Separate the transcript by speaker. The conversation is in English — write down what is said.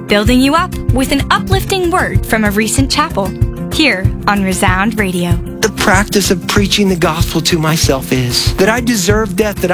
Speaker 1: building you up with an uplifting word from a recent chapel, here on Resound Radio.
Speaker 2: The practice of preaching the gospel to myself is that I deserve death, that